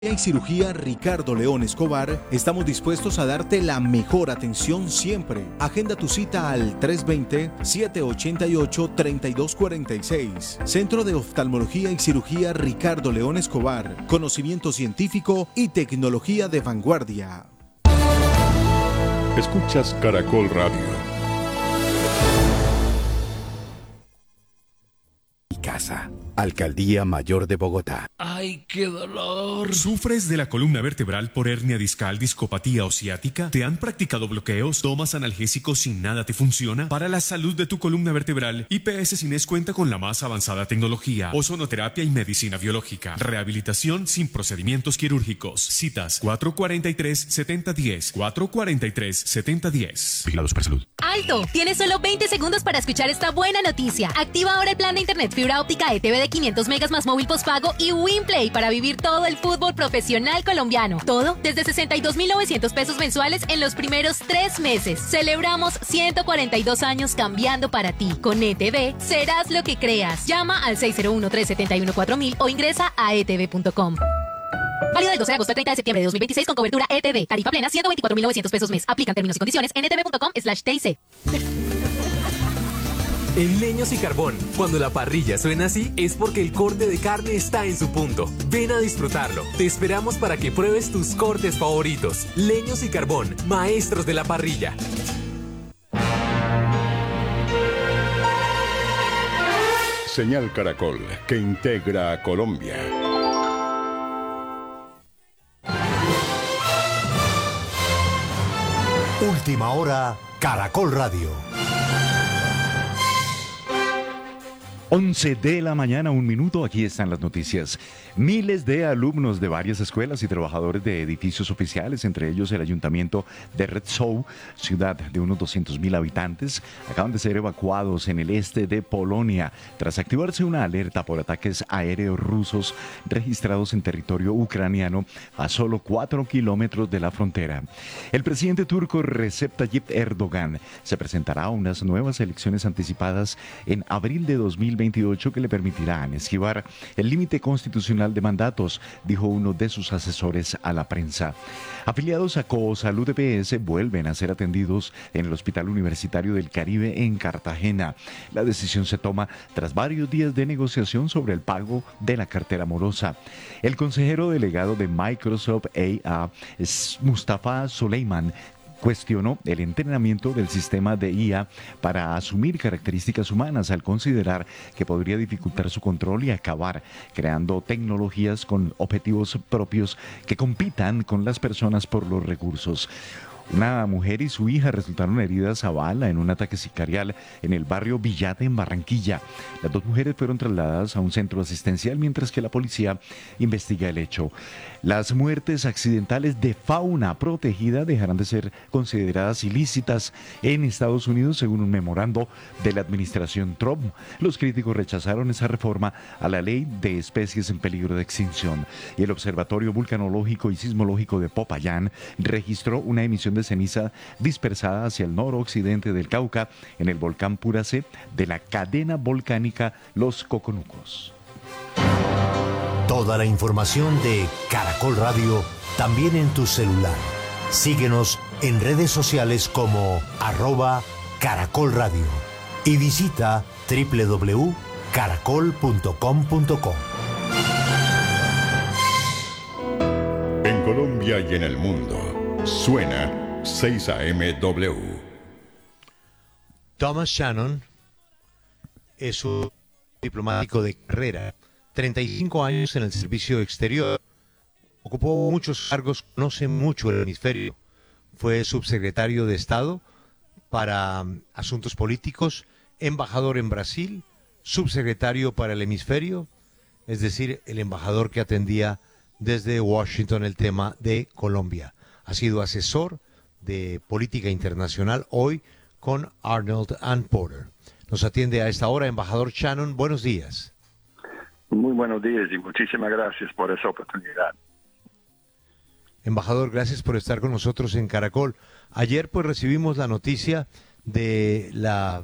En Cirugía Ricardo León Escobar estamos dispuestos a darte la mejor atención siempre. Agenda tu cita al 320-788-3246. Centro de Oftalmología y Cirugía Ricardo León Escobar. Conocimiento científico y tecnología de vanguardia. Escuchas Caracol Radio. Casa, Alcaldía Mayor de Bogotá. ¡Ay, qué dolor! ¿Sufres de la columna vertebral por hernia discal, discopatía o ciática? ¿Te han practicado bloqueos? ¿Tomas analgésicos sin nada te funciona? Para la salud de tu columna vertebral, IPS Cines cuenta con la más avanzada tecnología, ozonoterapia y medicina biológica. Rehabilitación sin procedimientos quirúrgicos. Citas 443-7010. 443-7010. Vigilados por salud. ¡Alto! Tienes solo 20 segundos para escuchar esta buena noticia. Activa ahora el plan de internet fibra óptica ETV de 500 megas más móvil postpago y WinPlay para vivir todo el fútbol profesional colombiano. Todo desde 62.900 pesos mensuales en los primeros 3 meses. Celebramos 142 años cambiando para ti. Con ETV serás lo que creas. Llama al 601-371-4000 o ingresa a etv.com. Válido del 12 de agosto al 30 de septiembre de 2026 con cobertura ETV. Tarifa plena 124.900 pesos mes. Aplican términos y condiciones en etv.com/TIC. En Leños y Carbón, cuando la parrilla suena así, es porque el corte de carne está en su punto. Ven a disfrutarlo. Te esperamos para que pruebes tus cortes favoritos. Leños y Carbón, maestros de la parrilla. Señal Caracol, que integra a Colombia. Última hora, Caracol Radio. 11 de la mañana, 1 minuto, aquí están las noticias. Miles de alumnos de varias escuelas y trabajadores de edificios oficiales, entre ellos el ayuntamiento de Rzeszów, ciudad de unos 200.000 habitantes, acaban de ser evacuados en el este de Polonia, tras activarse una alerta por ataques aéreos rusos registrados en territorio ucraniano a solo 4 kilómetros de la frontera. El presidente turco Recep Tayyip Erdogan se presentará a unas nuevas elecciones anticipadas en abril de 2028 que le permitirán esquivar el límite constitucional de mandatos, dijo uno de sus asesores a la prensa. Afiliados a Cosalud EPS vuelven a ser atendidos en el Hospital Universitario del Caribe en Cartagena. La decisión se toma tras varios días de negociación sobre el pago de la cartera morosa. El consejero delegado de Microsoft AA, Mustafa Soleiman, cuestionó el entrenamiento del sistema de IA para asumir características humanas al considerar que podría dificultar su control y acabar creando tecnologías con objetivos propios que compitan con las personas por los recursos. Una mujer y su hija resultaron heridas a bala en un ataque sicarial en el barrio Villate, en Barranquilla. Las dos mujeres fueron trasladadas a un centro asistencial mientras que la policía investiga el hecho. Las muertes accidentales de fauna protegida dejarán de ser consideradas ilícitas en Estados Unidos, según un memorando de la administración Trump. Los críticos rechazaron esa reforma a la ley de especies en peligro de extinción. Y el Observatorio Vulcanológico y Sismológico de Popayán registró una emisión de ceniza dispersada hacia el noroccidente del Cauca en el volcán Puracé de la cadena volcánica Los Coconucos. Toda la información de Caracol Radio también en tu celular. Síguenos en redes sociales como @Caracol Radio y visita www.caracol.com.co. En Colombia y en el mundo, suena 6 AM-W. Thomas Shannon es un diplomático de carrera, 35 años en el servicio exterior, ocupó muchos cargos, conoce mucho el hemisferio, fue subsecretario de Estado para Asuntos Políticos, embajador en Brasil, subsecretario para el hemisferio, es decir, el embajador que atendía desde Washington el tema de Colombia. Ha sido asesor de política internacional hoy con Arnold and Porter. Nos atiende a esta hora embajador Shannon. Buenos días. Muy buenos días y muchísimas gracias por esa oportunidad. Embajador, gracias por estar con nosotros en Caracol. Ayer pues recibimos la noticia de la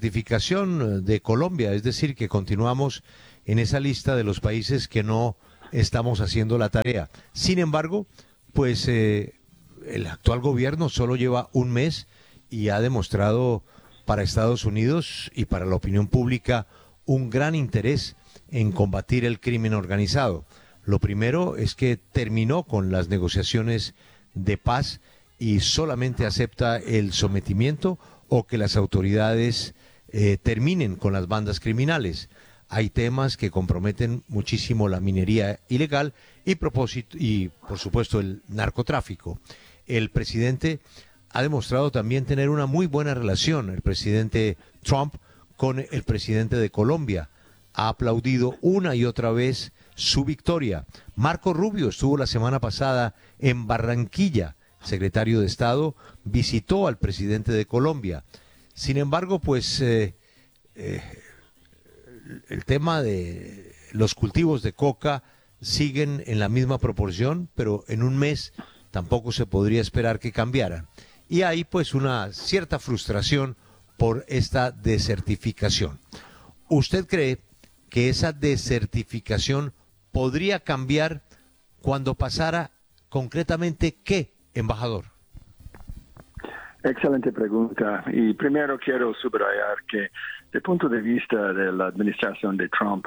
desertificación de Colombia, es decir, que continuamos en esa lista de los países que no estamos haciendo la tarea. Sin embargo, pues el actual gobierno solo lleva un mes y ha demostrado para Estados Unidos y para la opinión pública un gran interés en combatir el crimen organizado. Lo primero es que terminó con las negociaciones de paz y solamente acepta el sometimiento o que las autoridades terminen con las bandas criminales. Hay temas que comprometen muchísimo la minería ilegal y por supuesto el narcotráfico. El presidente ha demostrado también tener una muy buena relación, el presidente Trump, con el presidente de Colombia. Ha aplaudido una y otra vez su victoria. Marco Rubio estuvo la semana pasada en Barranquilla, secretario de Estado, visitó al presidente de Colombia. Sin embargo, pues el tema de los cultivos de coca siguen en la misma proporción, pero en un mes tampoco se podría esperar que cambiaran. Y hay pues una cierta frustración por esta desertificación. ¿Usted cree que esa desertificación podría cambiar cuando pasara concretamente qué, embajador? Excelente pregunta. Y primero quiero subrayar que, desde el punto de vista de la administración de Trump,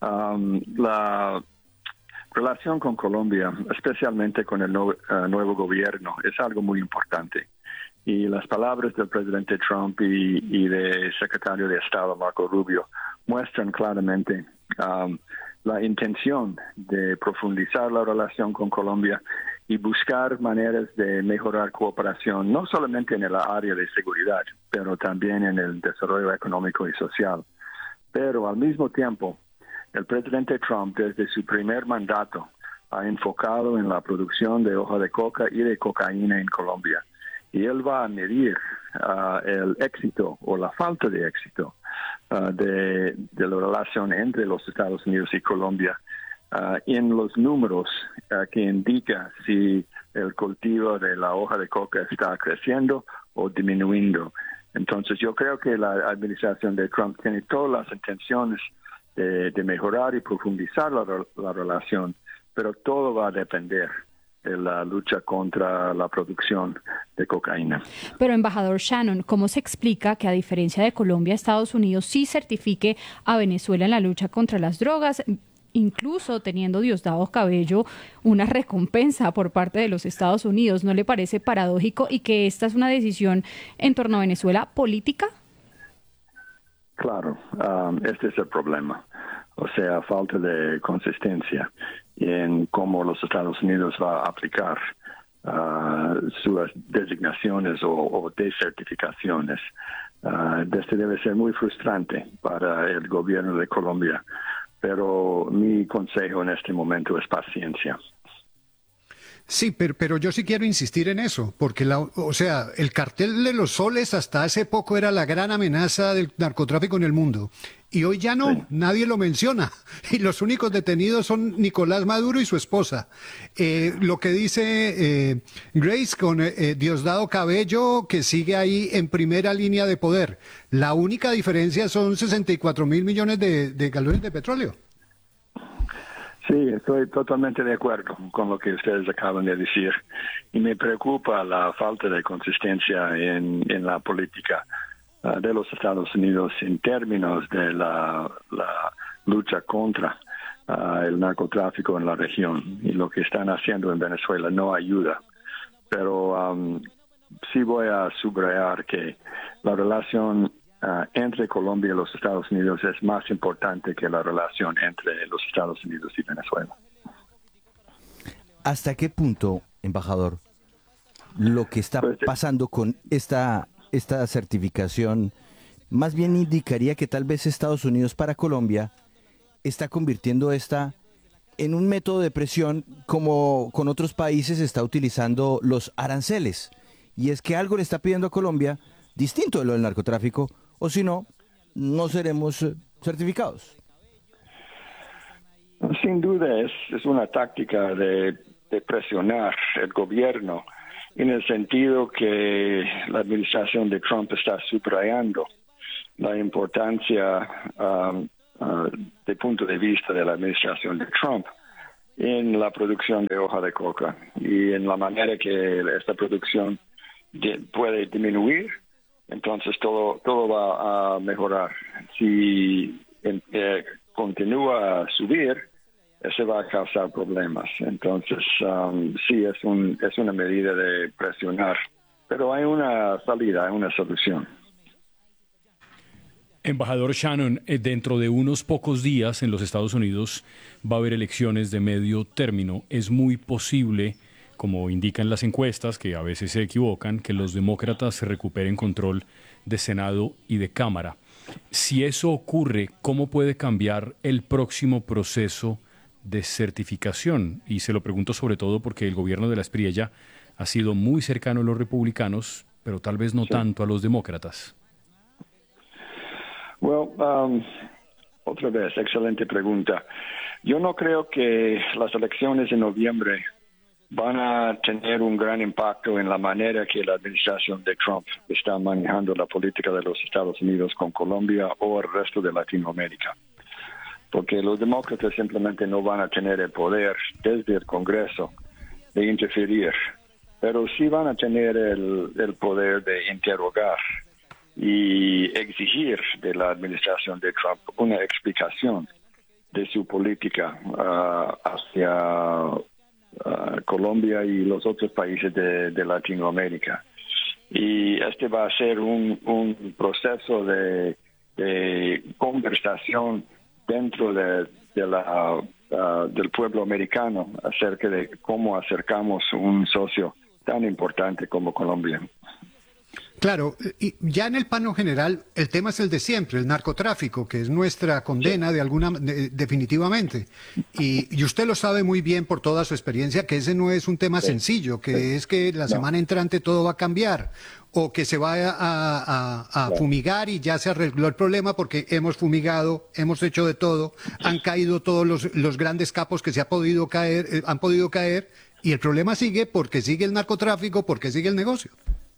la relación con Colombia, especialmente con el nuevo gobierno, es algo muy importante. Y las palabras del presidente Trump y del secretario de Estado, Marco Rubio, muestran claramente la intención de profundizar la relación con Colombia y buscar maneras de mejorar cooperación, no solamente en el área de seguridad, pero también en el desarrollo económico y social. Pero al mismo tiempo, el presidente Trump, desde su primer mandato, ha enfocado en la producción de hoja de coca y de cocaína en Colombia. Y él va a medir el éxito o la falta de éxito de la relación entre los Estados Unidos y Colombia en los números que indica si el cultivo de la hoja de coca está creciendo o disminuyendo. Entonces yo creo que la administración de Trump tiene todas las intenciones de mejorar y profundizar la relación, pero todo va a depender de la lucha contra la producción de cocaína. Pero, embajador Shannon, ¿cómo se explica que, a diferencia de Colombia, Estados Unidos sí certifique a Venezuela en la lucha contra las drogas, incluso teniendo Diosdado Cabello una recompensa por parte de los Estados Unidos? ¿No le parece paradójico y que esta es una decisión en torno a Venezuela política? Claro, este es el problema. O sea, falta de consistencia en cómo los Estados Unidos va a aplicar sus designaciones o desertificaciones. Este debe ser muy frustrante para el gobierno de Colombia, pero mi consejo en este momento es paciencia. Sí, pero yo sí quiero insistir en eso, porque el cartel de los soles hasta hace poco era la gran amenaza del narcotráfico en el mundo. Y hoy ya no, sí. Nadie lo menciona. Y los únicos detenidos son Nicolás Maduro y su esposa. Lo que dice Grace con Diosdado Cabello, que sigue ahí en primera línea de poder. La única diferencia son 64.000 millones de galones de petróleo. Sí, estoy totalmente de acuerdo con lo que ustedes acaban de decir. Y me preocupa la falta de consistencia en la política de los Estados Unidos en términos de la lucha contra el narcotráfico en la región. Y lo que están haciendo en Venezuela no ayuda. Pero sí voy a subrayar que la relación entre Colombia y los Estados Unidos es más importante que la relación entre los Estados Unidos y Venezuela. ¿Hasta qué punto, embajador, lo que está pasando con esta certificación más bien indicaría que tal vez Estados Unidos para Colombia está convirtiendo esta en un método de presión como con otros países está utilizando los aranceles? Y es que algo le está pidiendo a Colombia distinto de lo del narcotráfico, o si no, no seremos certificados. Sin duda es una táctica de presionar el gobierno en el sentido que la administración de Trump está subrayando la importancia del punto de vista de la administración de Trump en la producción de hoja de coca y en la manera que esta producción puede disminuir, entonces todo va a mejorar. Si continúa a subir, eso va a causar problemas. Entonces, sí, es una medida de presionar, pero hay una salida, hay una solución. Embajador Shannon, dentro de unos pocos días en los Estados Unidos va a haber elecciones de medio término. Es muy posible, como indican las encuestas, que a veces se equivocan, que los demócratas recuperen control de Senado y de Cámara. Si eso ocurre, ¿cómo puede cambiar el próximo proceso de certificación? Y se lo pregunto sobre todo porque el gobierno de la Espriella ha sido muy cercano a los republicanos, pero tal vez no tanto a los demócratas. Otra vez, excelente pregunta. Yo no creo que las elecciones en noviembre van a tener un gran impacto en la manera que la administración de Trump está manejando la política de los Estados Unidos con Colombia o el resto de Latinoamérica. Porque los demócratas simplemente no van a tener el poder desde el Congreso de interferir, pero sí van a tener el poder de interrogar y exigir de la administración de Trump una explicación de su política hacia Colombia y los otros países de Latinoamérica. Y este va a ser un proceso de conversación dentro del pueblo americano acerca de cómo acercamos un socio tan importante como Colombia. Claro, y ya en el plano general, el tema es el de siempre, el narcotráfico, que es nuestra condena definitivamente. Y usted lo sabe muy bien por toda su experiencia, que ese no es un tema sencillo, que es que la semana entrante todo va a cambiar, o que se va a fumigar y ya se arregló el problema porque hemos fumigado, hemos hecho de todo, han caído todos los grandes capos que han podido caer, y el problema sigue porque sigue el narcotráfico, porque sigue el negocio.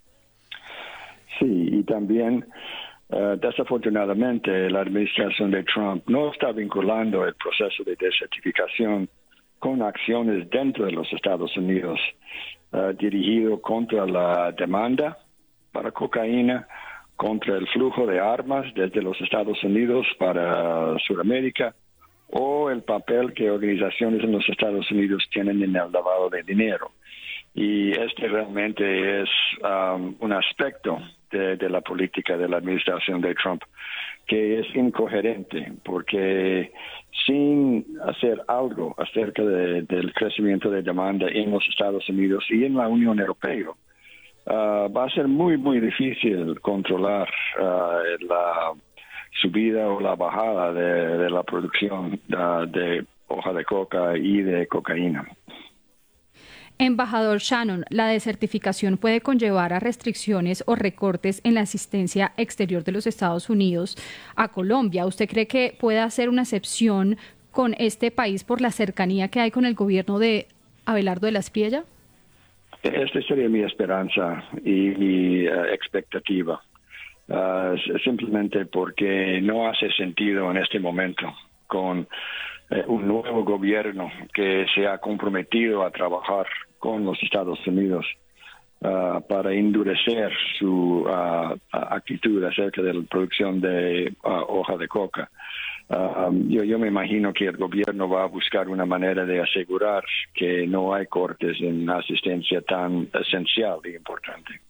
Sí, y también, desafortunadamente, la administración de Trump no está vinculando el proceso de desertificación con acciones dentro de los Estados Unidos, dirigido contra la demanda para cocaína, contra el flujo de armas desde los Estados Unidos para Sudamérica, o el papel que organizaciones en los Estados Unidos tienen en el lavado de dinero. Y este realmente es un aspecto de la política de la administración de Trump que es incoherente, porque sin hacer algo acerca del crecimiento de demanda en los Estados Unidos y en la Unión Europea, va a ser muy, muy difícil controlar la subida o la bajada de la producción de hoja de coca y de cocaína. Embajador Shannon, ¿la desertificación puede conllevar a restricciones o recortes en la asistencia exterior de los Estados Unidos a Colombia? ¿Usted cree que puede hacer una excepción con este país por la cercanía que hay con el gobierno de Abelardo de la Espriella? Esta sería mi esperanza y mi expectativa, simplemente porque no hace sentido en este momento con un nuevo gobierno que se ha comprometido a trabajar con los Estados Unidos para endurecer su actitud acerca de la producción de hoja de coca. Yo me imagino que el gobierno va a buscar una manera de asegurar que no hay cortes en asistencia tan esencial y importante.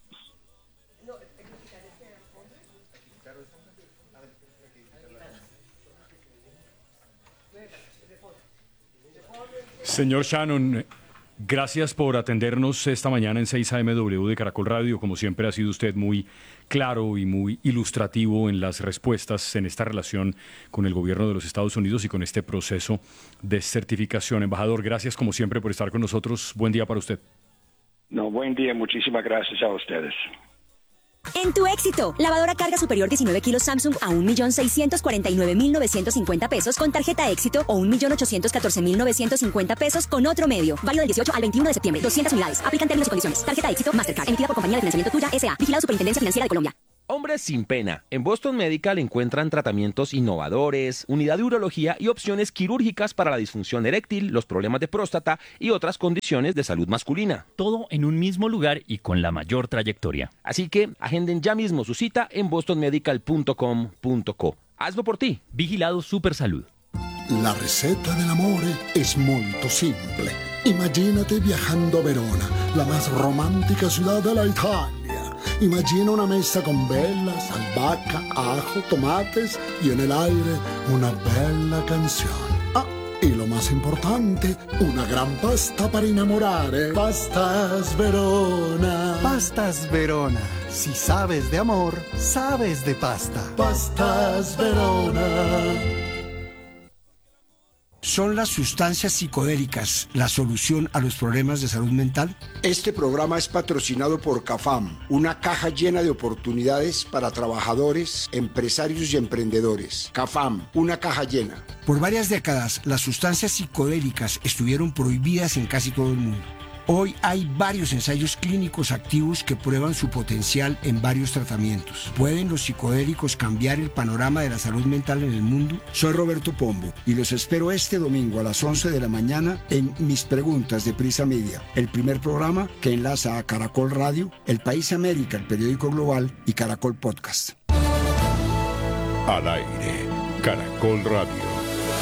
Señor Shannon, gracias por atendernos esta mañana en 6 AMW de Caracol Radio. Como siempre ha sido usted muy claro y muy ilustrativo en las respuestas en esta relación con el gobierno de los Estados Unidos y con este proceso de certificación. Embajador, gracias como siempre por estar con nosotros. Buen día para usted. No, buen día. Muchísimas gracias a ustedes. En tu éxito, lavadora carga superior 19 kilos Samsung a 1.649.950 pesos con tarjeta éxito o 1.814.950 pesos con otro medio. Válido del 18 al 21 de septiembre. 200 unidades. Aplican términos y condiciones. Tarjeta éxito Mastercard. Emitida por Compañía de Financiamiento Tuya S.A. Vigilado Superintendencia Financiera de Colombia. Hombres sin pena. En Boston Medical encuentran tratamientos innovadores, unidad de urología y opciones quirúrgicas para la disfunción eréctil, los problemas de próstata y otras condiciones de salud masculina. Todo en un mismo lugar y con la mayor trayectoria. Así que agenden ya mismo su cita en bostonmedical.com.co. Hazlo por ti. Vigilado Supersalud. La receta dell'amore es molto simple. Imagínate viajando a Verona, la más romántica ciudad de la Italia. Imagina una mesa con velas, albahaca, ajo, tomates y en el aire una bella canción. Ah, y lo más importante, una gran pasta para enamorare. Pastas Verona. Pastas Verona. Si sabes de amor, sabes de pasta. Pastas Verona. ¿Son las sustancias psicodélicas la solución a los problemas de salud mental? Este programa es patrocinado por CAFAM, una caja llena de oportunidades para trabajadores, empresarios y emprendedores. CAFAM, una caja llena. Por varias décadas, las sustancias psicodélicas estuvieron prohibidas en casi todo el mundo. Hoy hay varios ensayos clínicos activos que prueban su potencial en varios tratamientos. ¿Pueden los psicodélicos cambiar el panorama de la salud mental en el mundo? Soy Roberto Pombo y los espero este domingo a las 11 de la mañana en Mis Preguntas de Prisa Media, el primer programa que enlaza a Caracol Radio, El País América, el periódico global y Caracol Podcast. Al aire, Caracol Radio.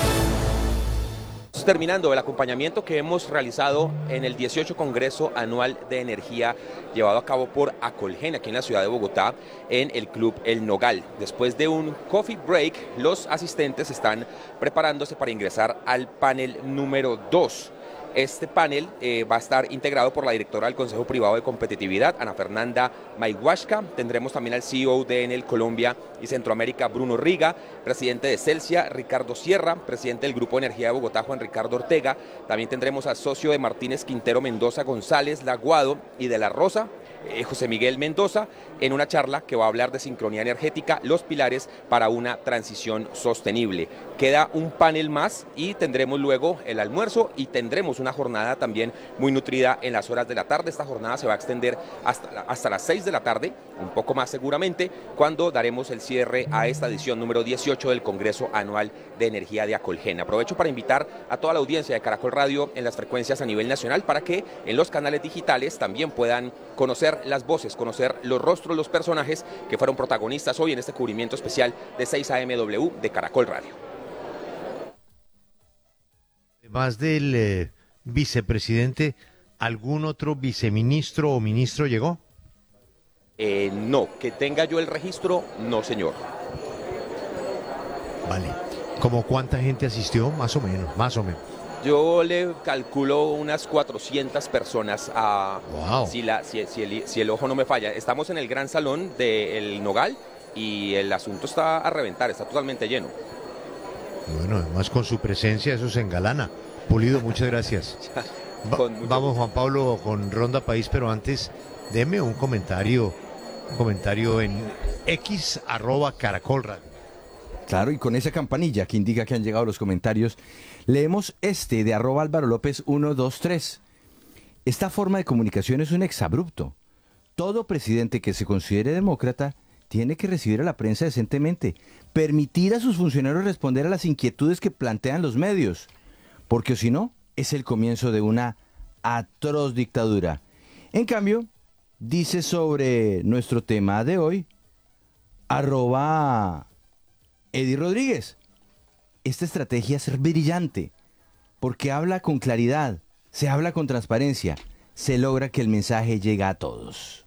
Terminando el acompañamiento que hemos realizado en el 18 Congreso Anual de Energía llevado a cabo por Acolgen aquí en la ciudad de Bogotá en el Club El Nogal. Después de un coffee break, los asistentes están preparándose para ingresar al panel número 2. Este panel va a estar integrado por la directora del Consejo Privado de Competitividad, Ana Fernanda Mayhuashka. Tendremos también al CEO de Enel Colombia y Centroamérica, Bruno Riga, presidente de Celsia, Ricardo Sierra, presidente del Grupo Energía de Bogotá, Juan Ricardo Ortega. También tendremos al socio de Martínez Quintero Mendoza, González Laguado, y de La Rosa, José Miguel Mendoza, en una charla que va a hablar de sincronía energética, los pilares para una transición sostenible. Queda un panel más y tendremos luego el almuerzo y tendremos una jornada también muy nutrida en las horas de la tarde. Esta jornada se va a extender hasta las 6 de la tarde, un poco más seguramente, cuando daremos el cierre a esta edición número 18 del Congreso Anual de Energía de Acolgen. Aprovecho para invitar a toda la audiencia de Caracol Radio en las frecuencias a nivel nacional para que en los canales digitales también puedan conocer las voces, conocer los rostros, los personajes que fueron protagonistas hoy en este cubrimiento especial de 6 AMW de Caracol Radio. Además del vicepresidente, ¿algún otro viceministro o ministro llegó? No, que tenga yo el registro, no señor. Vale. ¿Cómo cuánta gente asistió? Más o menos. Yo le calculo unas 400 personas a wow. si el ojo no me falla. Estamos en el gran salón del Nogal y el asunto está a reventar, está totalmente lleno. Bueno, además con su presencia eso se engalana. Pulido, muchas gracias. Vamos, Juan Pablo, con Ronda País, pero antes deme un comentario en X @Caracol Radio. Claro, y con esa campanilla que indica que han llegado los comentarios, leemos este de @Álvaro López 123. Esta forma de comunicación es un exabrupto. Todo presidente que se considere demócrata tiene que recibir a la prensa decentemente, permitir a sus funcionarios responder a las inquietudes que plantean los medios, porque si no, es el comienzo de una atroz dictadura. En cambio, dice sobre nuestro tema de hoy, @Eddie Rodríguez. Esta estrategia es brillante, porque habla con claridad, se habla con transparencia, se logra que el mensaje llegue a todos.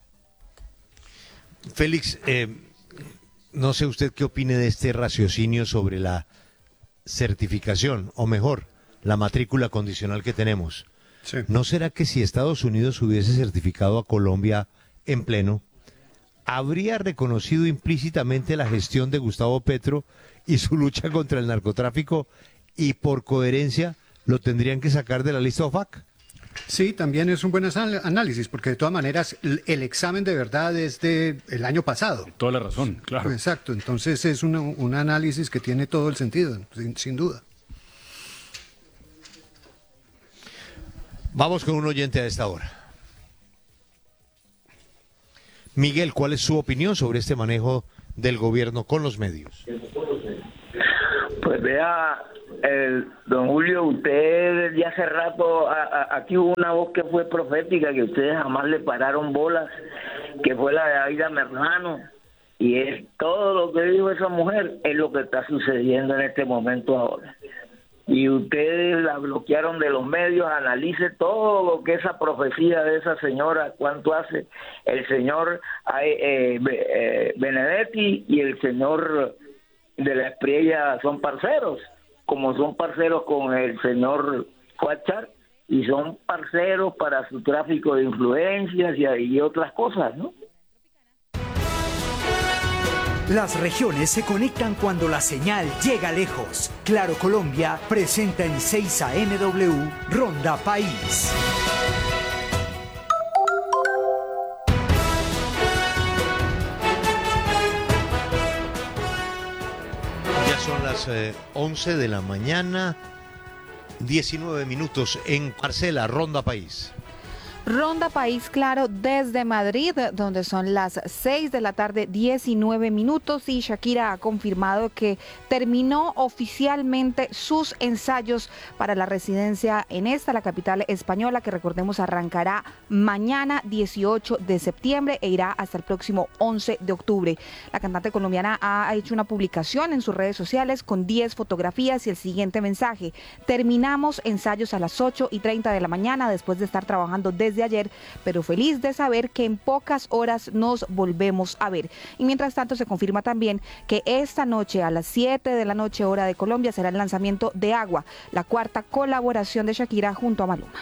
Félix, no sé usted qué opine de este raciocinio sobre la certificación, o mejor, la matrícula condicional que tenemos. Sí. ¿No será que si Estados Unidos hubiese certificado a Colombia en pleno, habría reconocido implícitamente la gestión de Gustavo Petro y su lucha contra el narcotráfico y por coherencia lo tendrían que sacar de la lista OFAC? Sí, también es un buen análisis, porque de todas maneras el examen de verdad es del año pasado. Toda la razón, claro. Exacto, entonces es un análisis que tiene todo el sentido, sin duda. Vamos con un oyente a esta hora. Miguel, ¿cuál es su opinión sobre este manejo del gobierno con los medios? Pues vea, don Julio, usted ya hace rato, aquí hubo una voz que fue profética, que ustedes jamás le pararon bolas, que fue la de Aida Merlano, y es todo lo que dijo esa mujer, es lo que está sucediendo en este momento ahora. Y ustedes la bloquearon de los medios. Analice todo lo que esa profecía de esa señora, cuánto hace el señor Benedetti y el señor de la Espriella son parceros, como son parceros con el señor Cuachar, y son parceros para su tráfico de influencias y otras cosas, ¿no? Las regiones se conectan cuando la señal llega lejos. Claro Colombia presenta en 6 AMW Ronda País. Ya son las 11 de la mañana, 19 minutos en Marcela, Ronda País. Ronda País Claro desde Madrid, donde son las 6 de la tarde, 19 minutos, y Shakira ha confirmado que terminó oficialmente sus ensayos para la residencia en la capital española, que recordemos arrancará mañana 18 de septiembre e irá hasta el próximo 11 de octubre. La cantante colombiana ha hecho una publicación en sus redes sociales con 10 fotografías y el siguiente mensaje: terminamos ensayos a las 8:30 de la mañana después de estar trabajando desde ayer, pero feliz de saber que en pocas horas nos volvemos a ver. Y mientras tanto se confirma también que esta noche a las 7 de la noche hora de Colombia será el lanzamiento de Agua, la cuarta colaboración de Shakira junto a Maluma.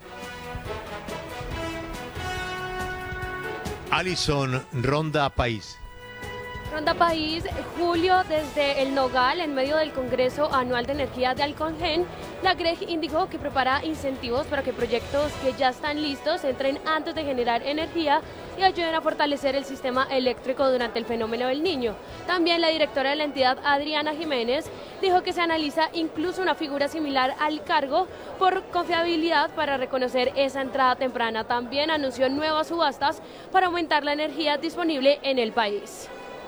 Alison, Ronda País. Ronda País, Julio, desde el Nogal, en medio del Congreso Anual de Energía de Alcongen, la GREG indicó que prepara incentivos para que proyectos que ya están listos entren antes de generar energía y ayuden a fortalecer el sistema eléctrico durante el fenómeno del Niño. También la directora de la entidad, Adriana Jiménez, dijo que se analiza incluso una figura similar al cargo por confiabilidad para reconocer esa entrada temprana. También anunció nuevas subastas para aumentar la energía disponible en el país.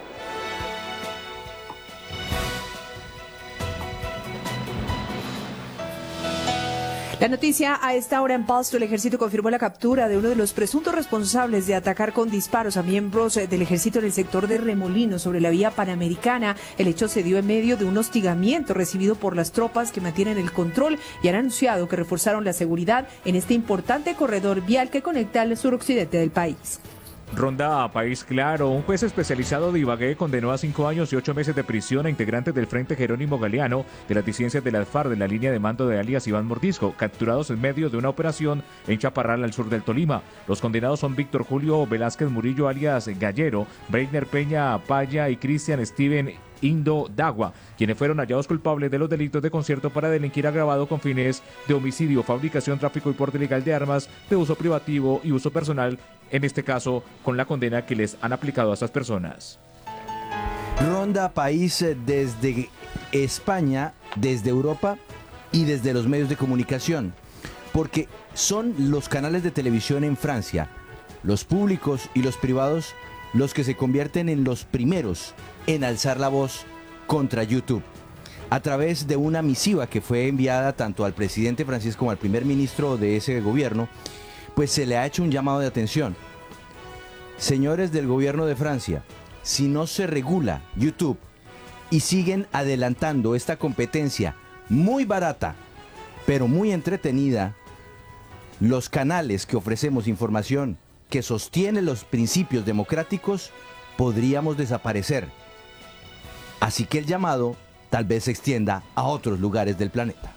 La noticia a esta hora en Pasto: el ejército confirmó la captura de uno de los presuntos responsables de atacar con disparos a miembros del ejército en el sector de Remolinos, sobre la vía Panamericana. El hecho se dio en medio de un hostigamiento recibido por las tropas que mantienen el control y han anunciado que reforzaron la seguridad en este importante corredor vial que conecta al suroccidente del país. Ronda País Claro, un juez especializado de Ibagué condenó a 5 años y 8 meses de prisión a integrantes del Frente Jerónimo Galeano de las disidencias de las FARC de la línea de mando de alias Iván Mordisco, capturados en medio de una operación en Chaparral, al sur del Tolima. Los condenados son Víctor Julio Velázquez Murillo alias Gallero, Breitner Peña Paya y Cristian Steven Indo Dagua, quienes fueron hallados culpables de los delitos de concierto para delinquir agravado con fines de homicidio, fabricación, tráfico y porte ilegal de armas de uso privativo y uso personal, en este caso con la condena que les han aplicado a estas personas. Ronda País desde España, desde Europa y desde los medios de comunicación, porque son los canales de televisión en Francia, los públicos y los privados, los que se convierten en los primeros en alzar la voz contra YouTube. A través de una misiva que fue enviada tanto al presidente francés como al primer ministro de ese gobierno, pues se le ha hecho un llamado de atención. Señores del gobierno de Francia, si no se regula YouTube y siguen adelantando esta competencia muy barata, pero muy entretenida, los canales que ofrecemos información que sostiene los principios democráticos, podríamos desaparecer. Así que el llamado tal vez se extienda a otros lugares del planeta.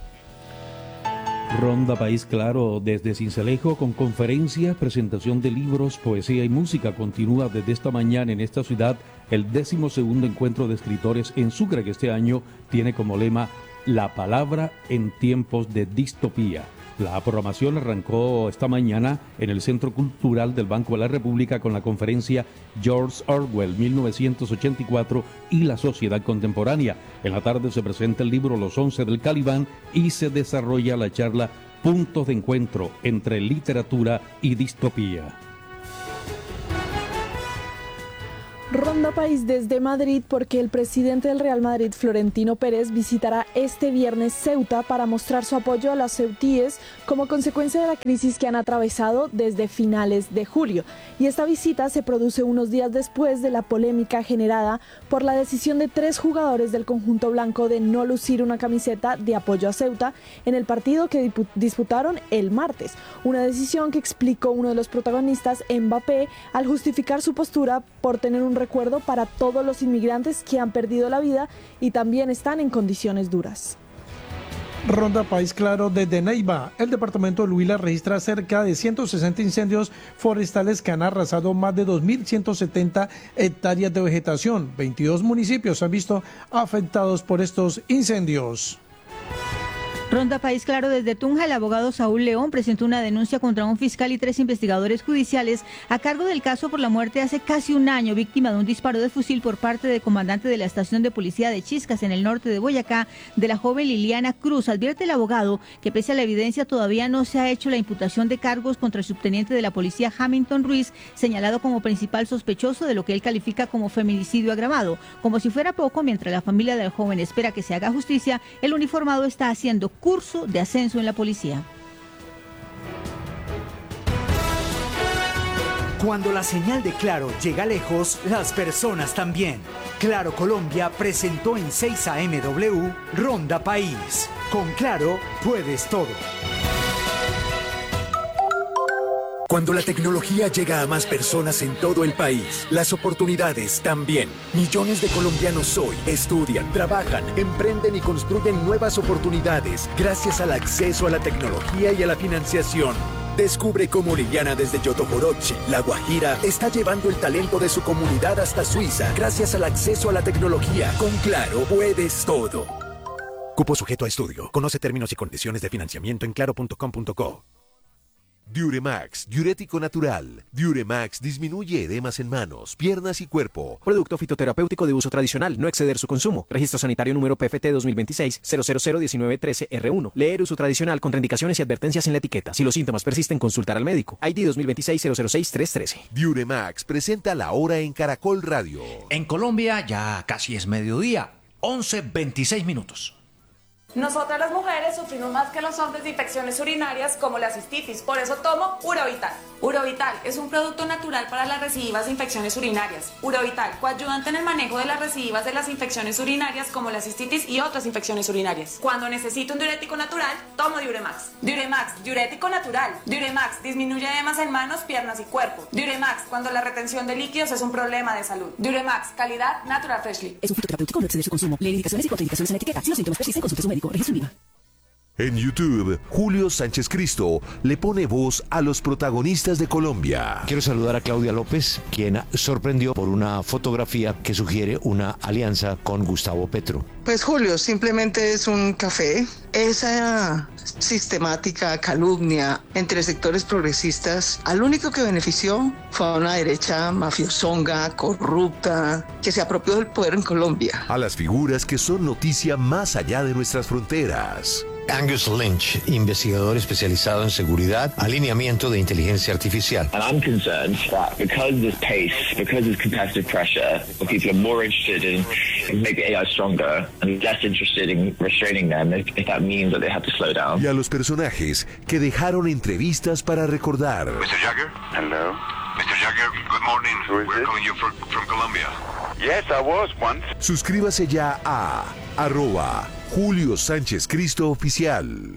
Ronda País Claro desde Cincelejo, con conferencias, presentación de libros, poesía y música. Continúa desde esta mañana en esta ciudad el 12º encuentro de escritores en Sucre, que este año tiene como lema La palabra en tiempos de distopía. La programación arrancó esta mañana en el Centro Cultural del Banco de la República con la conferencia George Orwell, 1984 y la sociedad contemporánea. En la tarde se presenta el libro Los 11 del Calibán y se desarrolla la charla Puntos de Encuentro entre literatura y distopía. Ronda País desde Madrid, porque el presidente del Real Madrid, Florentino Pérez, visitará este viernes Ceuta para mostrar su apoyo a los ceutíes como consecuencia de la crisis que han atravesado desde finales de julio. Y esta visita se produce unos días después de la polémica generada por la decisión de 3 jugadores del conjunto blanco de no lucir una camiseta de apoyo a Ceuta en el partido que disputaron el martes. Una decisión que explicó uno de los protagonistas, Mbappé, al justificar su postura por tener un recuerdo para todos los inmigrantes que han perdido la vida y también están en condiciones duras. Ronda País Claro desde Neiva. El departamento del Huila registra cerca de 160 incendios forestales que han arrasado más de 2.170 hectáreas de vegetación. 22 municipios han visto afectados por estos incendios. Ronda País Claro desde Tunja. El abogado Saúl León presentó una denuncia contra un fiscal y 3 investigadores judiciales a cargo del caso por la muerte hace casi un año, víctima de un disparo de fusil por parte del comandante de la estación de policía de Chiscas en el norte de Boyacá, de la joven Liliana Cruz. Advierte el abogado que pese a la evidencia todavía no se ha hecho la imputación de cargos contra el subteniente de la policía Hamilton Ruiz, señalado como principal sospechoso de lo que él califica como feminicidio agravado. Como si fuera poco, mientras la familia del joven espera que se haga justicia, el uniformado está haciendo curso de ascenso en la policía. Cuando la señal de Claro llega lejos, las personas también. Claro Colombia presentó en 6 AMW Ronda País. Con Claro puedes todo. Cuando la tecnología llega a más personas en todo el país, las oportunidades también. Millones de colombianos hoy estudian, trabajan, emprenden y construyen nuevas oportunidades gracias al acceso a la tecnología y a la financiación. Descubre cómo Liliana desde Yotojorochi, La Guajira, está llevando el talento de su comunidad hasta Suiza gracias al acceso a la tecnología. Con Claro puedes todo. Cupo sujeto a estudio. Conoce términos y condiciones de financiamiento en claro.com.co. Diuremax, diurético natural. Diuremax disminuye edemas en manos, piernas y cuerpo. Producto fitoterapéutico de uso tradicional, no exceder su consumo. Registro sanitario número PFT 2026-0001913R1. Leer uso tradicional, contraindicaciones y advertencias en la etiqueta. Si los síntomas persisten, consultar al médico. ID 2026-006-313. Diuremax presenta la hora en Caracol Radio. En Colombia ya casi es mediodía, 11:26 minutos. Nosotras las mujeres sufrimos más que los hombres de infecciones urinarias como la cistitis, por eso tomo Urovital. Urovital es un producto natural para las recidivas de infecciones urinarias. Urovital, coayudante en el manejo de las recidivas de las infecciones urinarias como la cistitis y otras infecciones urinarias. Cuando necesito un diurético natural, tomo Diuremax. Diuremax, diurético natural. Diuremax disminuye edemas en manos, piernas y cuerpo. Diuremax, cuando la retención de líquidos es un problema de salud. Diuremax, calidad Natural Freshly. Es un fitoterapéutico, no exceder su consumo. Leer indicaciones y contraindicaciones en la etiqueta. Si los síntomas persisten, consulte a su médico. Registro INVIMA. En YouTube, Julio Sánchez Cristo le pone voz a los protagonistas de Colombia. Quiero saludar a Claudia López, quien sorprendió por una fotografía que sugiere una alianza con Gustavo Petro. Pues Julio, simplemente es un café. Esa sistemática calumnia entre sectores progresistas, al único que benefició fue a una derecha mafiosonga, corrupta, que se apropió del poder en Colombia. A las figuras que son noticia más allá de nuestras fronteras. Angus Lynch, investigador especializado en seguridad, alineamiento de inteligencia artificial. And I'm concerned that because there's pace, because there's competitive pressure, people are more interested in making AI stronger and less interested in restraining them if that means that they have to slow down. Y a los personajes que dejaron entrevistas para recordar. Mr. Jagger? Hello. Mr. Jagger, good morning. We're calling you from Colombia. Yes, I was once. Suscríbase ya a @Julio Sánchez Cristo Oficial.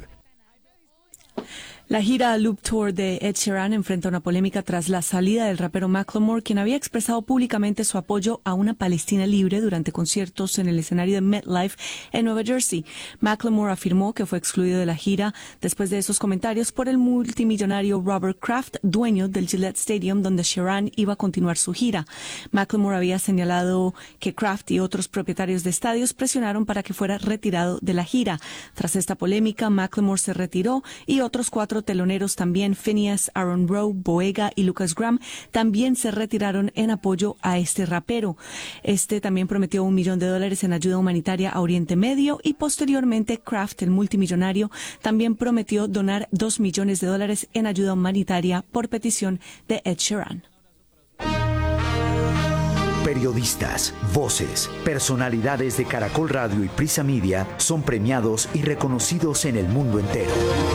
La gira Loop Tour de Ed Sheeran enfrenta una polémica tras la salida del rapero Macklemore, quien había expresado públicamente su apoyo a una Palestina libre durante conciertos en el escenario de MetLife en Nueva Jersey. Macklemore afirmó que fue excluido de la gira después de esos comentarios por el multimillonario Robert Kraft, dueño del Gillette Stadium, donde Sheeran iba a continuar su gira. Macklemore había señalado que Kraft y otros propietarios de estadios presionaron para que fuera retirado de la gira. Tras esta polémica, Macklemore se retiró y otros 4 teloneros también, Phineas, Aaron Rowe, Boega y Lucas Graham, también se retiraron en apoyo a este rapero. Este también prometió $1 millón en ayuda humanitaria a Oriente Medio y posteriormente Kraft, el multimillonario, también prometió donar $2 millones en ayuda humanitaria por petición de Ed Sheeran. periodistas, voces, personalidades de Caracol Radio y Prisa Media son premiados y reconocidos en el mundo entero.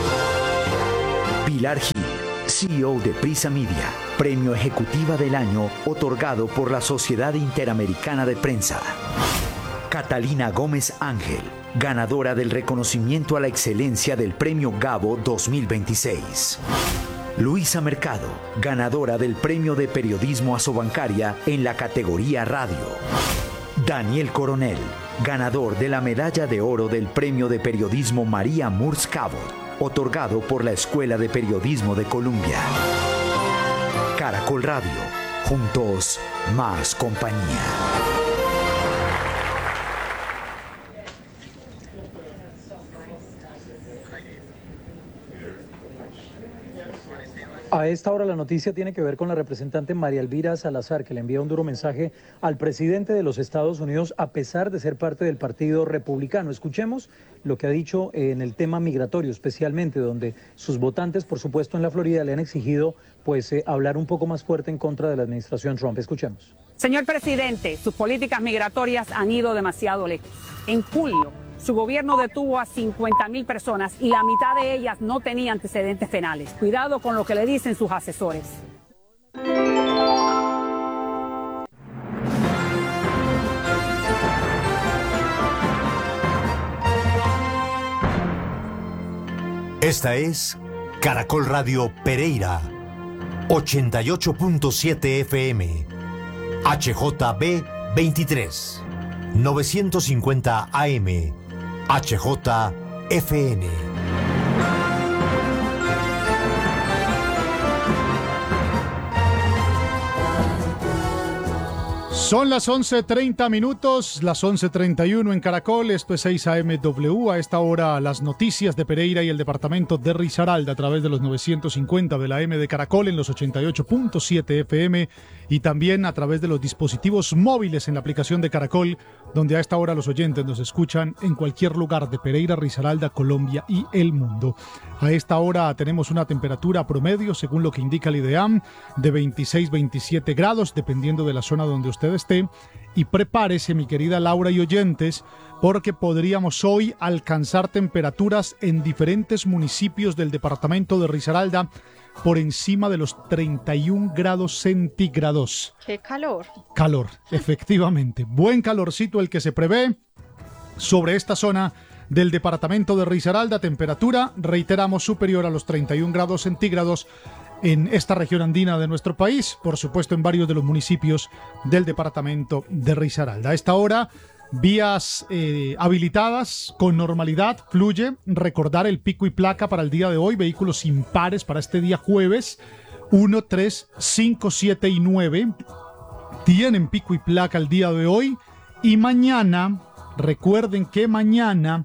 Pilar Gil, CEO de Prisa Media, Premio Ejecutiva del Año otorgado por la Sociedad Interamericana de Prensa. Catalina Gómez Ángel, ganadora del reconocimiento a la excelencia del Premio Gabo 2026. Luisa Mercado, ganadora del Premio de Periodismo Asobancaria en la categoría Radio. Daniel Coronel, ganador de la Medalla de Oro del Premio de Periodismo María Murs Cabot, otorgado por la Escuela de Periodismo de Columbia. Caracol Radio, juntos, más compañía. A esta hora la noticia tiene que ver con la representante María Elvira Salazar, que le envía un duro mensaje al presidente de los Estados Unidos a pesar de ser parte del Partido Republicano. Escuchemos lo que ha dicho en el tema migratorio, especialmente donde sus votantes, por supuesto en la Florida, le han exigido hablar un poco más fuerte en contra de la administración Trump. Escuchemos. Señor presidente, sus políticas migratorias han ido demasiado lejos. En julio, su gobierno detuvo a 50,000 personas y la mitad de ellas no tenía antecedentes penales. Cuidado con lo que le dicen sus asesores. Esta es Caracol Radio Pereira, 88.7 FM, HJB 23, 950 AM. HJFN. Son las 11:30 minutos, las 11:31 en Caracol, esto es 6 AMW, a esta hora las noticias de Pereira y el departamento de Risaralda a través de los 950 de la M de Caracol en los 88.7 FM y también a través de los dispositivos móviles en la aplicación de Caracol, donde a esta hora los oyentes nos escuchan en cualquier lugar de Pereira, Risaralda, Colombia y el mundo. A esta hora tenemos una temperatura promedio, según lo que indica el IDEAM, de 26-27 grados, dependiendo de la zona donde usted esté. Y prepárese, mi querida Laura y oyentes, porque podríamos hoy alcanzar temperaturas en diferentes municipios del departamento de Risaralda por encima de los 31 grados centígrados. ¡Qué calor! Calor, efectivamente. Buen calorcito el que se prevé sobre esta zona del departamento de Risaralda. Temperatura, reiteramos, superior a los 31 grados centígrados en esta región andina de nuestro país, por supuesto en varios de los municipios del departamento de Risaralda. A esta hora, vías habilitadas con normalidad, fluye. Recordar el pico y placa para el día de hoy, vehículos impares para este día jueves, 1, 3, 5, 7 y 9, tienen pico y placa el día de hoy. Y mañana, recuerden que mañana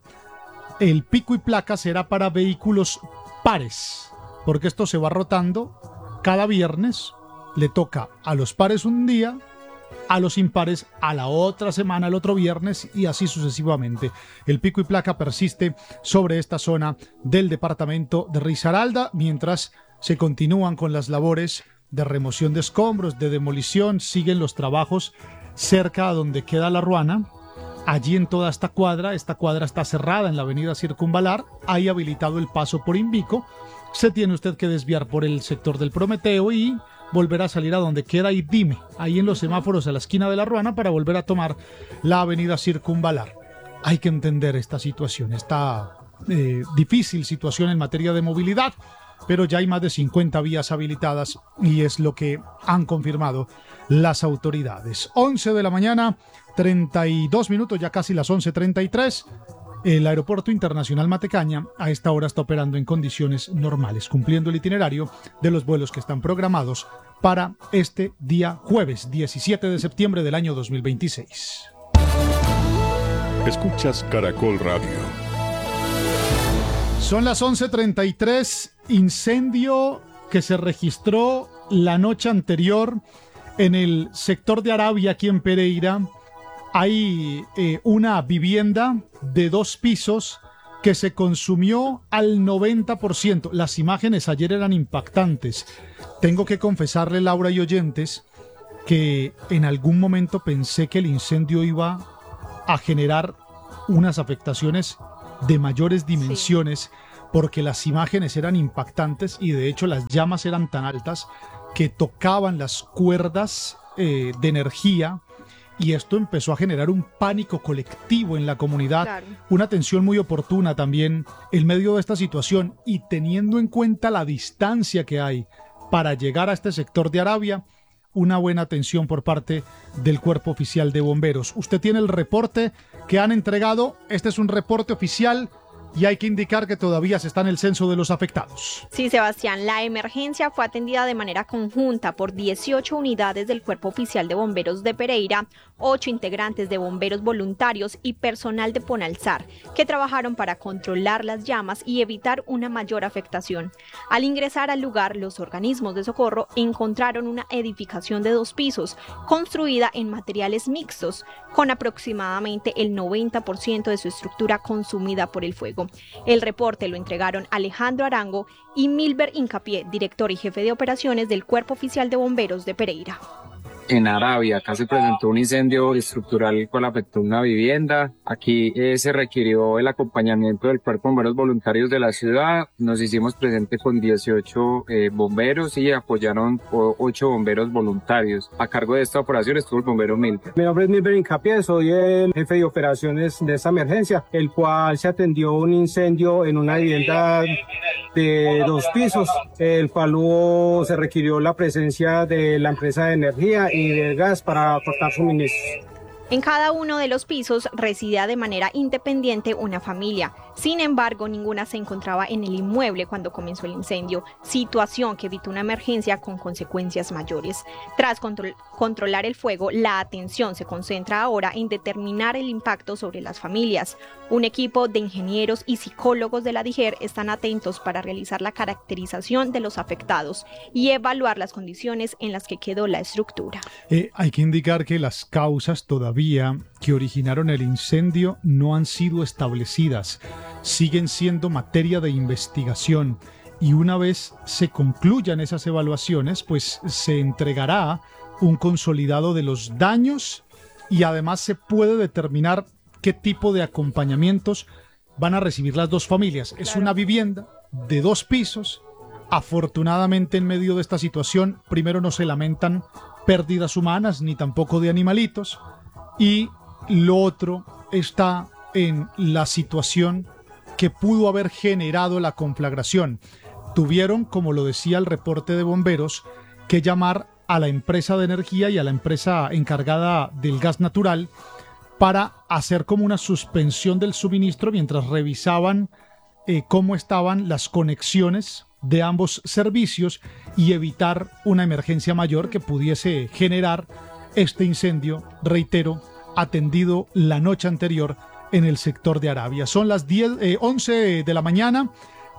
el pico y placa será para vehículos pares, porque esto se va rotando. Cada viernes le toca a los pares un día, a los impares a la otra semana, el otro viernes, y así sucesivamente. El pico y placa persiste sobre esta zona del departamento de Risaralda, mientras se continúan con las labores de remoción de escombros, de demolición. Siguen los trabajos cerca a donde queda la Ruana. Allí en toda esta cuadra está cerrada en la avenida Circunvalar, hay habilitado el paso por Invico. Se tiene usted que desviar por el sector del Prometeo y volver a salir a donde queda y dime, ahí en los semáforos a la esquina de la Ruana, para volver a tomar la avenida Circunvalar. Hay que entender esta situación, esta difícil situación en materia de movilidad, pero ya hay más de 50 vías habilitadas y es lo que han confirmado las autoridades. 11 de la mañana, 32 minutos, ya casi las 11:33. El Aeropuerto Internacional Matecaña a esta hora está operando en condiciones normales, cumpliendo el itinerario de los vuelos que están programados para este día jueves 17 de septiembre del año 2026. Escuchas Caracol Radio. Son las 11:33, incendio que se registró la noche anterior en el sector de Arabia, aquí en Pereira. Hay una vivienda de 2 pisos que se consumió al 90%. Las imágenes ayer eran impactantes. Tengo que confesarle, Laura y oyentes, que en algún momento pensé que el incendio iba a generar unas afectaciones de mayores dimensiones, porque las imágenes eran impactantes y de hecho las llamas eran tan altas que tocaban las cuerdas de energía, y esto empezó a generar un pánico colectivo en la comunidad, claro. Una atención muy oportuna también en medio de esta situación, y teniendo en cuenta la distancia que hay para llegar a este sector de Arabia, una buena atención por parte del Cuerpo Oficial de Bomberos. Usted tiene el reporte que han entregado, este es un reporte oficial, y hay que indicar que todavía se está en el censo de los afectados. Sí, Sebastián, la emergencia fue atendida de manera conjunta por 18 unidades del Cuerpo Oficial de Bomberos de Pereira, 8 integrantes de bomberos voluntarios y personal de Ponalzar, que trabajaron para controlar las llamas y evitar una mayor afectación. Al ingresar al lugar, los organismos de socorro encontraron una edificación de 2 pisos, construida en materiales mixtos, con aproximadamente el 90% de su estructura consumida por el fuego. El reporte lo entregaron Alejandro Arango y Milber Incapié, director y jefe de operaciones del Cuerpo Oficial de Bomberos de Pereira. En Arabia, acá se presentó un incendio estructural cual afectó una vivienda. Aquí se requirió el acompañamiento del Cuerpo de Bomberos Voluntarios de la ciudad. Nos hicimos presente con 18 bomberos y apoyaron 8 bomberos voluntarios. A cargo de esta operación estuvo el bombero Milber. Mi nombre es Milber Incapié, soy el jefe de operaciones de esta emergencia, el cual se atendió un incendio en una vivienda de 2 pisos, el cual se requirió la presencia de la empresa de energía y del gas para cortar suministros. En cada uno de los pisos residía de manera independiente una familia. Sin embargo, ninguna se encontraba en el inmueble cuando comenzó el incendio, situación que evitó una emergencia con consecuencias mayores. Tras controlar el fuego, la atención se concentra ahora en determinar el impacto sobre las familias. Un equipo de ingenieros y psicólogos de la DIGER están atentos para realizar la caracterización de los afectados y evaluar las condiciones en las que quedó la estructura. Hay que indicar que las causas todavía que originaron el incendio no han sido establecidas, siguen siendo materia de investigación, y una vez se concluyan esas evaluaciones, pues se entregará un consolidado de los daños y además se puede determinar qué tipo de acompañamientos van a recibir las dos familias. Es una vivienda de 2 pisos. Afortunadamente, en medio de esta situación, primero no se lamentan pérdidas humanas ni tampoco de animalitos, y lo otro está en la situación que pudo haber generado la conflagración. Tuvieron, como lo decía el reporte de bomberos, que llamar a la empresa de energía y a la empresa encargada del gas natural para hacer como una suspensión del suministro mientras revisaban cómo estaban las conexiones de ambos servicios y evitar una emergencia mayor que pudiese generar este incendio, reitero, atendido la noche anterior en el sector de Arabia. Son las 11 de la mañana,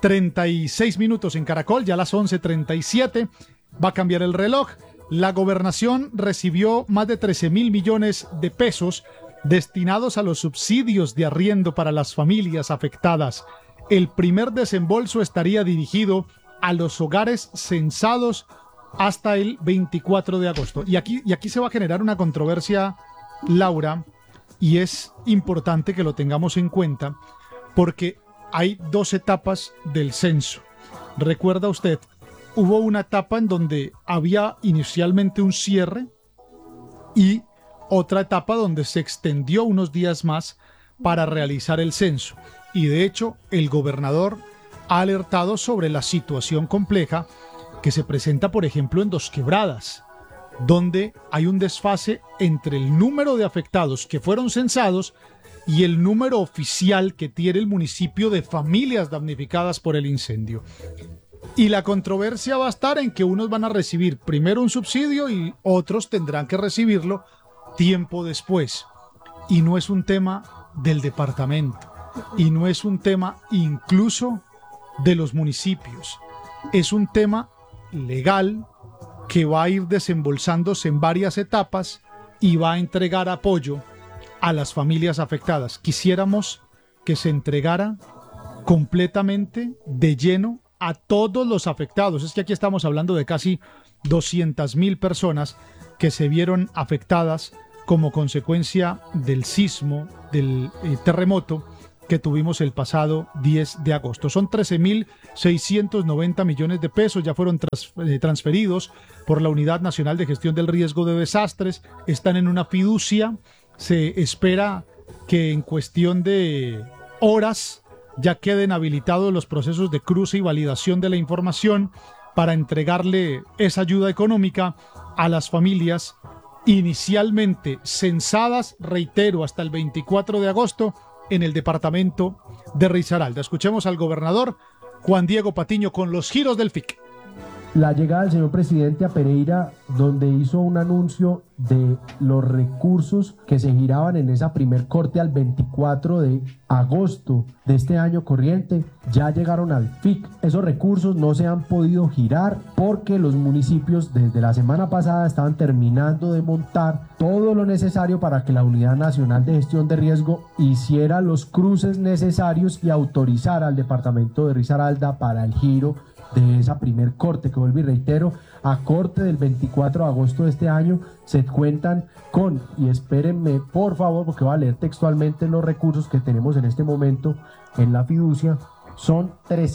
36 minutos en Caracol, ya las 11:37, va a cambiar el reloj. La gobernación recibió más de 13.000 millones de pesos destinados a los subsidios de arriendo para las familias afectadas. El primer desembolso estaría dirigido a los hogares censados hasta el 24 de agosto. Y aquí se va a generar una controversia, Laura, y es importante que lo tengamos en cuenta porque hay 2 etapas del censo. ¿Recuerda usted? Hubo una etapa en donde había inicialmente un cierre y otra etapa donde se extendió unos días más para realizar el censo. Y de hecho, el gobernador ha alertado sobre la situación compleja que se presenta, por ejemplo, en Dos Quebradas, donde hay un desfase entre el número de afectados que fueron censados y el número oficial que tiene el municipio de familias damnificadas por el incendio. Y la controversia va a estar en que unos van a recibir primero un subsidio y otros tendrán que recibirlo tiempo después. Y no es un tema del departamento, y no es un tema incluso de los municipios. Es un tema legal que va a ir desembolsándose en varias etapas y va a entregar apoyo a las familias afectadas. Quisiéramos que se entregara completamente, de lleno, a todos los afectados. Es que aquí estamos hablando de casi 200.000 personas que se vieron afectadas como consecuencia del sismo, del terremoto que tuvimos el pasado 10 de agosto. Son 13.690 millones de pesos, ya fueron transferidos por la Unidad Nacional de Gestión del Riesgo de Desastres, están en una fiducia, se espera que en cuestión de horas ya queden habilitados los procesos de cruce y validación de la información para entregarle esa ayuda económica a las familias inicialmente censadas, reitero, hasta el 24 de agosto en el departamento de Risaralda. Escuchemos al gobernador Juan Diego Patiño con los giros del FIC. La llegada del señor presidente a Pereira, donde hizo un anuncio de los recursos que se giraban en esa primer corte al 24 de agosto de este año corriente, ya llegaron al FIC. Esos recursos no se han podido girar porque los municipios desde la semana pasada estaban terminando de montar todo lo necesario para que la Unidad Nacional de Gestión de Riesgo hiciera los cruces necesarios y autorizara al departamento de Risaralda para el giro de esa primer corte, que vuelvo y reitero, a corte del 24 de agosto de este año se cuentan con, y espérenme por favor porque voy a leer textualmente los recursos que tenemos en este momento en la fiducia, son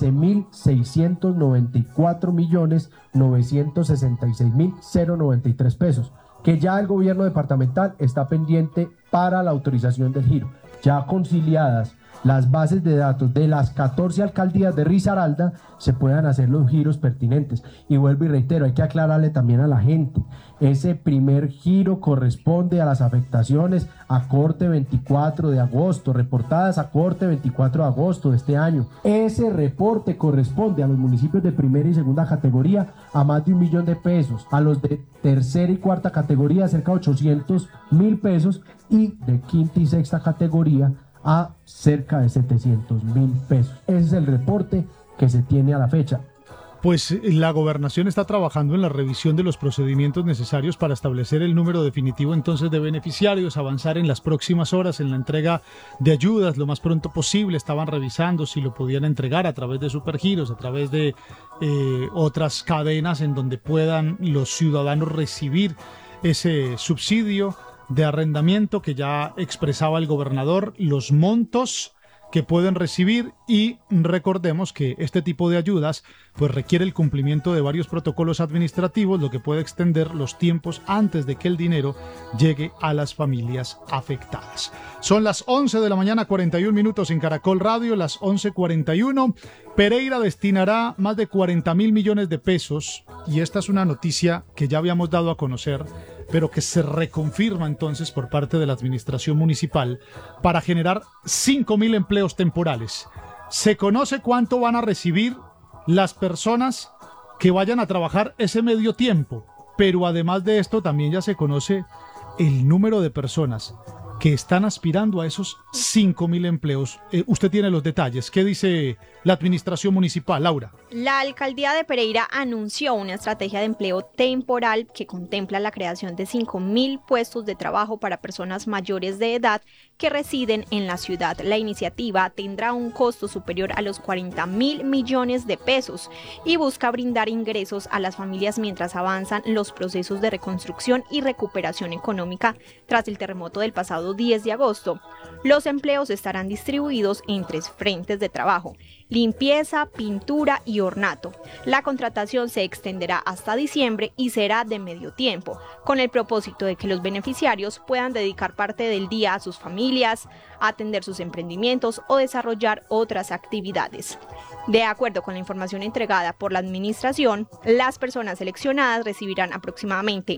13.694.966.093 pesos, que ya el gobierno departamental está pendiente para la autorización del giro, ya conciliadas las bases de datos de las 14 alcaldías de Risaralda, se puedan hacer los giros pertinentes. Y vuelvo y reitero, hay que aclararle también a la gente, ese primer giro corresponde a las afectaciones a corte 24 de agosto, reportadas a corte 24 de agosto de este año. Ese reporte corresponde a los municipios de primera y segunda categoría a más de 1 millón de pesos, a los de tercera y cuarta categoría cerca de 800.000 pesos y de quinta y sexta categoría a cerca de 700.000 pesos. Ese es el reporte que se tiene a la fecha. Pues la gobernación está trabajando en la revisión de los procedimientos necesarios para establecer el número definitivo entonces de beneficiarios, avanzar en las próximas horas en la entrega de ayudas lo más pronto posible. Estaban revisando si lo podían entregar a través de supergiros, a través de otras cadenas en donde puedan los ciudadanos recibir ese subsidio de arrendamiento que ya expresaba el gobernador, los montos que pueden recibir, y recordemos que este tipo de ayudas pues requiere el cumplimiento de varios protocolos administrativos, lo que puede extender los tiempos antes de que el dinero llegue a las familias afectadas. Son las 11 de la mañana, 41 minutos en Caracol Radio, las 11:41. Pereira destinará más de 40.000 millones de pesos, y esta es una noticia que ya habíamos dado a conocer, pero que se reconfirma entonces por parte de la administración municipal, para generar 5.000 empleos temporales. Se conoce cuánto van a recibir las personas que vayan a trabajar ese medio tiempo, pero además de esto también ya se conoce el número de personas que están aspirando a esos 5.000 empleos. Usted tiene los detalles. ¿Qué dice la administración municipal, Laura? La alcaldía de Pereira anunció una estrategia de empleo temporal que contempla la creación de 5.000 puestos de trabajo para personas mayores de edad que residen en la ciudad. La iniciativa tendrá un costo superior a los 40.000 millones de pesos y busca brindar ingresos a las familias mientras avanzan los procesos de reconstrucción y recuperación económica tras el terremoto del pasado 10 de agosto. Los empleos estarán distribuidos en 3 frentes de trabajo: limpieza, pintura y ornato. La contratación se extenderá hasta diciembre y será de medio tiempo, con el propósito de que los beneficiarios puedan dedicar parte del día a sus familias, atender sus emprendimientos o desarrollar otras actividades. De acuerdo con la información entregada por la administración, las personas seleccionadas recibirán aproximadamente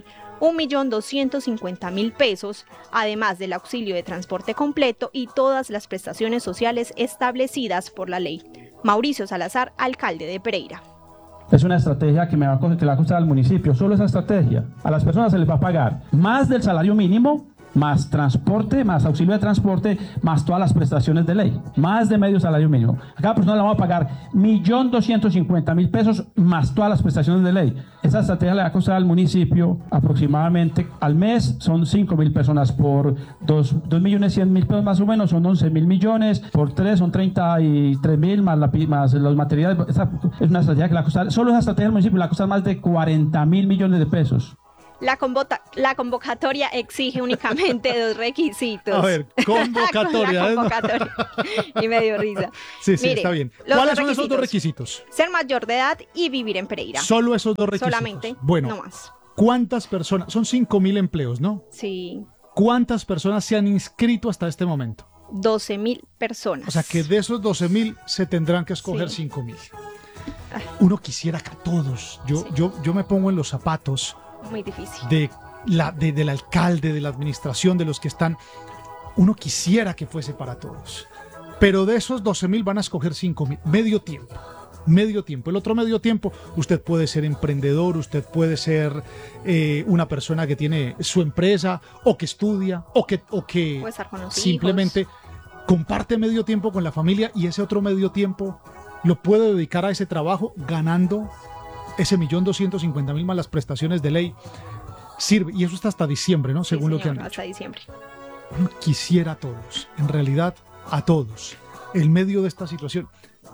1.250.000 pesos, además del auxilio de transporte completo y todas las prestaciones sociales establecidas por la ley. Mauricio Salazar, alcalde de Pereira. Es una estrategia que le va a costar al municipio. Solo esa estrategia. A las personas se les va a pagar más del salario mínimo, más transporte, más auxilio de transporte, más todas las prestaciones de ley, más de medio salario mínimo. A cada persona le vamos a pagar 1.250.000 pesos más todas las prestaciones de ley. Esa estrategia le va a costar al municipio aproximadamente al mes, son 5.000 personas por 2.100.000 pesos más o menos, son 11.000 millones, por 3 son 33.000 más los materiales. Esa es una estrategia que le va a costar, solo esa estrategia al municipio le va a costar más de 40.000 millones de pesos. La convocatoria exige únicamente 2 requisitos. A ver, convocatoria. La convocatoria. Y me dio risa. Sí, Mire, está bien. ¿Cuáles son esos 2 requisitos? Ser mayor de edad y vivir en Pereira. Solo esos 2 requisitos. Solamente, bueno, no más. ¿Cuántas personas? Son 5.000 empleos, ¿no? Sí. ¿Cuántas personas se han inscrito hasta este momento? 12.000 personas. O sea que de esos 12.000 se tendrán que escoger 5.000. Uno quisiera que a todos, yo me pongo en los zapatos muy difícil del alcalde, de la administración, de los que están, uno quisiera que fuese para todos, pero de esos 12.000 van a escoger 5.000, medio tiempo. El otro medio tiempo, usted puede ser emprendedor, usted puede ser una persona que tiene su empresa, o que estudia, o que puede estar con los simplemente hijos. Comparte medio tiempo con la familia, y ese otro medio tiempo lo puede dedicar a ese trabajo ganando ese 1.250.000 más las prestaciones de ley. Sirve, y eso está hasta diciembre, ¿no? Según lo que han dicho. Hasta diciembre. Uno quisiera a todos, en realidad a todos, en medio de esta situación.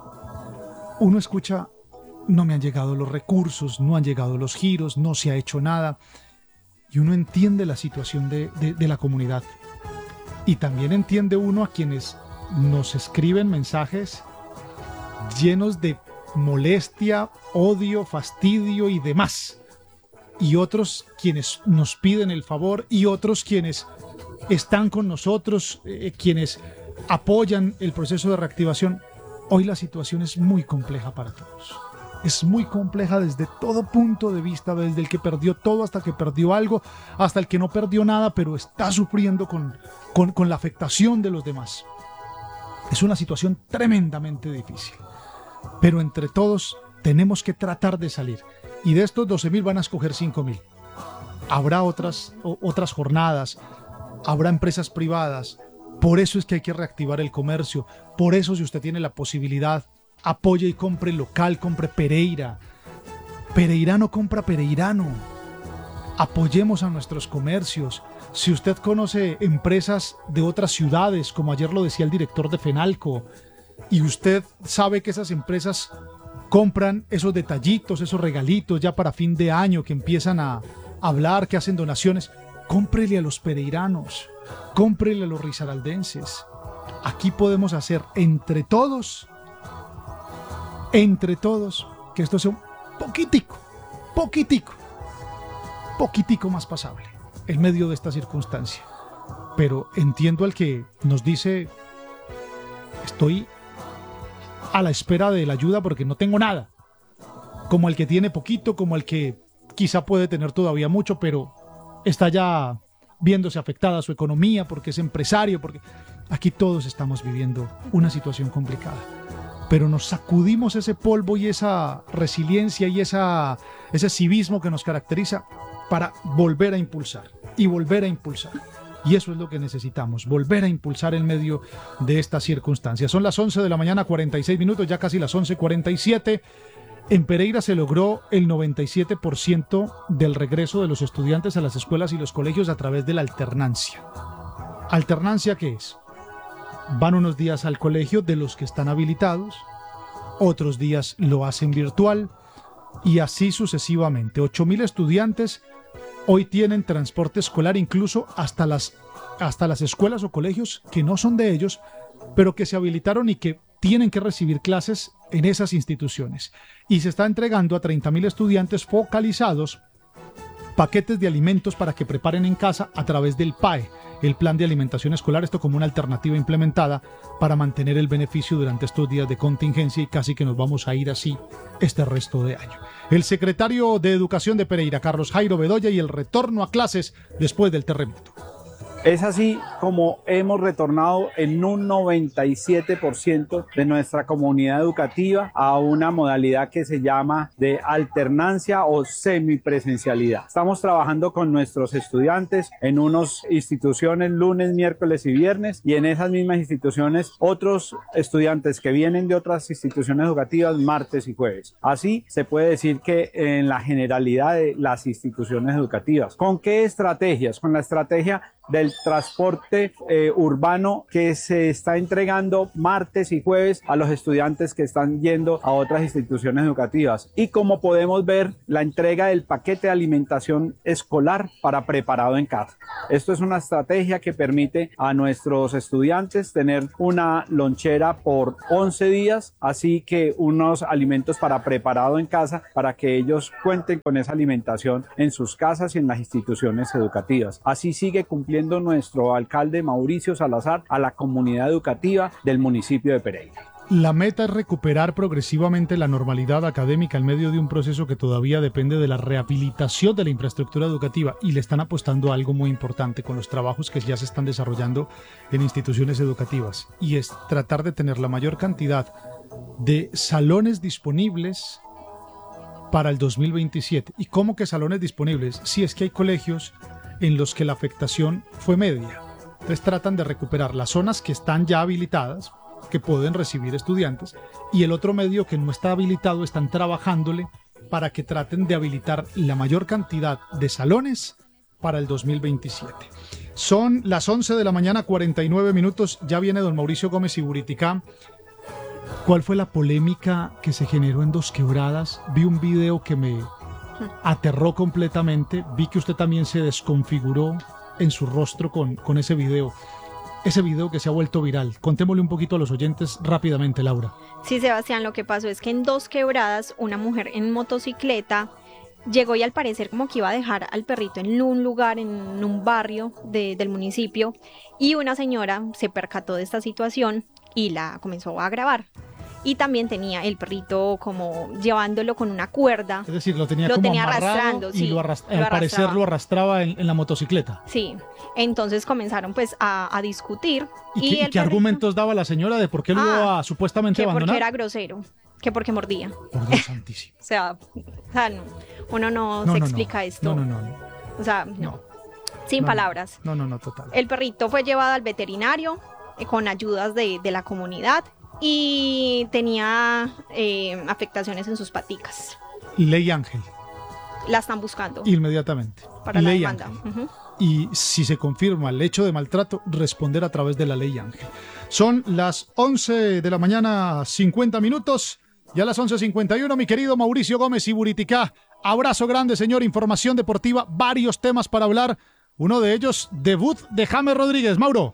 Uno escucha, no me han llegado los recursos, no han llegado los giros, no se ha hecho nada. Y uno entiende la situación de la comunidad. Y también entiende uno a quienes nos escriben mensajes llenos de molestia, odio, fastidio y demás. Y otros quienes nos piden el favor, y otros quienes están con nosotros, quienes apoyan el proceso de reactivación. Hoy la situación es muy compleja para todos. Es muy compleja desde todo punto de vista, desde el que perdió todo hasta que perdió algo, hasta el que no perdió nada, pero está sufriendo con la afectación de los demás. Es una situación tremendamente difícil. Pero entre todos tenemos que tratar de salir. Y de estos 12.000 van a escoger 5.000. Habrá otras jornadas, habrá empresas privadas. Por eso es que hay que reactivar el comercio. Por eso, si usted tiene la posibilidad, apoye y compre local, compre Pereira. Pereirano compra pereirano. Apoyemos a nuestros comercios. Si usted conoce empresas de otras ciudades, como ayer lo decía el director de Fenalco, y usted sabe que esas empresas compran esos detallitos, esos regalitos ya para fin de año, que empiezan a hablar, que hacen donaciones, cómprele a los pereiranos, cómprele a los risaraldenses. Aquí podemos hacer entre todos, que esto sea un poquitico más pasable en medio de esta circunstancia. Pero entiendo al que nos dice, estoy a la espera de la ayuda porque no tengo nada, como el que tiene poquito, como el que quizá puede tener todavía mucho, pero está ya viéndose afectada su economía porque es empresario, porque aquí todos estamos viviendo una situación complicada. Pero nos sacudimos ese polvo y esa resiliencia y ese civismo que nos caracteriza para volver a impulsar y volver a impulsar. Y eso es lo que necesitamos, volver a impulsar en medio de estas circunstancias. Son las 11 de la mañana, 46 minutos, ya casi las 11:47. En Pereira se logró el 97% del regreso de los estudiantes a las escuelas y los colegios a través de la alternancia. ¿Alternancia qué es? Van unos días al colegio de los que están habilitados, otros días lo hacen virtual y así sucesivamente. 8.000 estudiantes hoy tienen transporte escolar, incluso hasta las escuelas o colegios que no son de ellos, pero que se habilitaron y que tienen que recibir clases en esas instituciones. Y se está entregando a 30.000 estudiantes focalizados paquetes de alimentos para que preparen en casa a través del PAE, el Plan de Alimentación Escolar, esto como una alternativa implementada para mantener el beneficio durante estos días de contingencia y casi que nos vamos a ir así este resto de año. El secretario de Educación de Pereira, Carlos Jairo Bedoya, y el retorno a clases después del terremoto. Es así como hemos retornado en un 97% de nuestra comunidad educativa a una modalidad que se llama de alternancia o semipresencialidad. Estamos trabajando con nuestros estudiantes en unas instituciones lunes, miércoles y viernes, y en esas mismas instituciones otros estudiantes que vienen de otras instituciones educativas martes y jueves. Así se puede decir que en la generalidad de las instituciones educativas. ¿Con qué estrategias? Con la estrategia del transporte urbano que se está entregando martes y jueves a los estudiantes que están yendo a otras instituciones educativas. Y como podemos ver, la entrega del paquete de alimentación escolar para preparado en casa. Esto es una estrategia que permite a nuestros estudiantes tener una lonchera por 11 días, así que unos alimentos para preparado en casa para que ellos cuenten con esa alimentación en sus casas y en las instituciones educativas. Así sigue cumpliendo nuestro alcalde Mauricio Salazar a la comunidad educativa del municipio de Pereira. La meta es recuperar progresivamente la normalidad académica en medio de un proceso que todavía depende de la rehabilitación de la infraestructura educativa, y le están apostando a algo muy importante con los trabajos que ya se están desarrollando en instituciones educativas, y es tratar de tener la mayor cantidad de salones disponibles para el 2027. ¿Y cómo que salones disponibles? Si es que hay colegios en los que la afectación fue media. Entonces tratan de recuperar las zonas que están ya habilitadas, que pueden recibir estudiantes, y el otro medio que no está habilitado están trabajándole para que traten de habilitar la mayor cantidad de salones para el 2027. Son las 11 de la mañana, 49 minutos. Ya viene don Mauricio Gómez Iburiticá. ¿Cuál fue la polémica que se generó en Dos Quebradas? Vi un video que me aterró completamente. Vi que usted también se desconfiguró en su rostro con ese video. Ese video que se ha vuelto viral. Contémosle un poquito a los oyentes rápidamente, Laura. Sí, Sebastián, lo que pasó es que en Dos Quebradas una mujer en motocicleta llegó y al parecer como que iba a dejar al perrito en un lugar, en un barrio del municipio, y una señora se percató de esta situación y la comenzó a grabar. Y también tenía el perrito como llevándolo con una cuerda. Es decir, lo tenía arrastrando, y sí, al parecer lo arrastraba en la motocicleta. Sí, entonces comenzaron pues a discutir. ¿Y qué argumentos daba la señora de por qué lo iba a supuestamente abandonar? Que porque era grosero, que porque mordía. Por Dios santísimo. O sea, no, uno no se explica esto. No. O sea, no. Sin palabras. No, total. El perrito fue llevado al veterinario con ayudas de la comunidad y tenía afectaciones en sus paticas. Ley Ángel. La están buscando. Inmediatamente. Para la demanda. Y si se confirma el hecho de maltrato, responder a través de la Ley Ángel. Son las 11 de la mañana, 50 minutos. Ya a las 11:51, mi querido Mauricio Gómez Iburiticá. Abrazo grande, señor. Información deportiva, varios temas para hablar. Uno de ellos, debut de James Rodríguez. Mauro.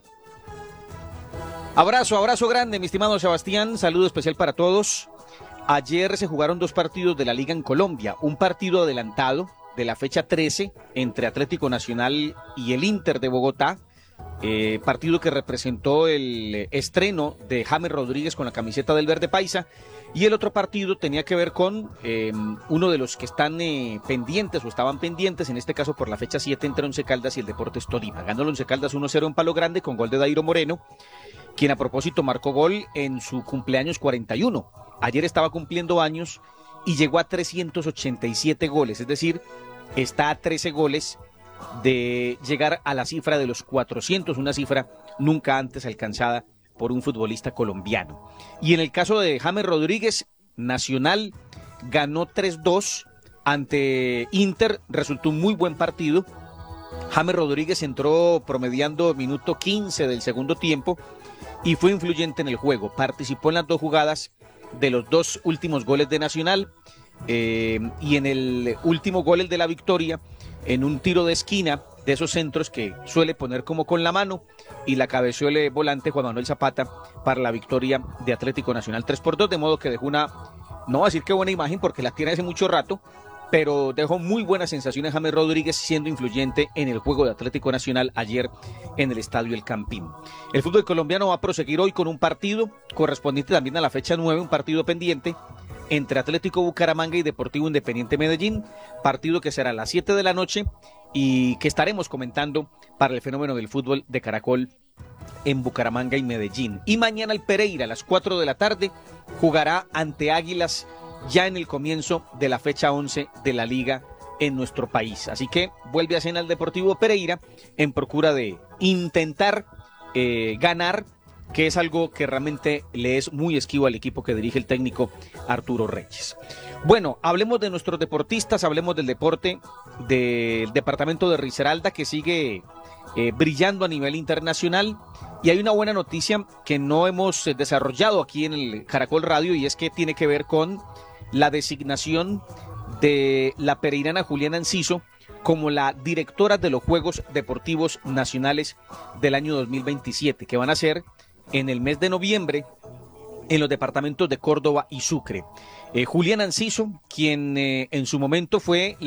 Abrazo grande, mi estimado Sebastián, saludo especial para todos. Ayer se jugaron 2 partidos de la Liga en Colombia, un partido adelantado de la fecha 13 entre Atlético Nacional y el Inter de Bogotá, partido que representó el estreno de James Rodríguez con la camiseta del Verde Paisa, y el otro partido tenía que ver con uno de los que están pendientes o estaban pendientes, en este caso por la fecha 7 entre Once Caldas y el Deportes Tolima. Ganó el Once Caldas 1-0 en Palo Grande con gol de Dairo Moreno, quien a propósito marcó gol en su cumpleaños 41. Ayer estaba cumpliendo años y llegó a 387 goles, es decir, está a 13 goles de llegar a la cifra de los 400, una cifra nunca antes alcanzada por un futbolista colombiano. Y en el caso de James Rodríguez, Nacional ganó 3-2 ante Inter, resultó un muy buen partido. James Rodríguez entró promediando minuto 15 del segundo tiempo y fue influyente en el juego. Participó en las 2 jugadas de los 2 últimos goles de Nacional, y en el último gol, el de la victoria, en un tiro de esquina de esos centros que suele poner como con la mano, y la cabeció el volante Juan Manuel Zapata para la victoria de Atlético Nacional 3-2, de modo que dejó una, no voy a decir qué buena imagen porque la tiene hace mucho rato, pero dejó muy buenas sensaciones James Rodríguez, siendo influyente en el juego de Atlético Nacional ayer en el Estadio El Campín. El fútbol colombiano va a proseguir hoy con un partido correspondiente también a la fecha 9, un partido pendiente entre Atlético Bucaramanga y Deportivo Independiente Medellín, partido que será a las 7 de la noche y que estaremos comentando para el fenómeno del fútbol de Caracol en Bucaramanga y Medellín. Y mañana el Pereira a las 4 de la tarde jugará ante Águilas, ya en el comienzo de la fecha 11 de la liga en nuestro país. Así que vuelve a escena el Deportivo Pereira en procura de intentar ganar que es algo que realmente le es muy esquivo al equipo que dirige el técnico Arturo Reyes. Bueno, hablemos de nuestros deportistas, hablemos del deporte del departamento de Risaralda, que sigue brillando a nivel internacional. Y hay una buena noticia que no hemos desarrollado aquí en el Caracol Radio, y es que tiene que ver con la designación de la pereirana Juliana Enciso como la directora de los Juegos Deportivos Nacionales del año 2027, que van a ser en el mes de noviembre en los departamentos de Córdoba y Sucre. Juliana Enciso, quien en su momento fue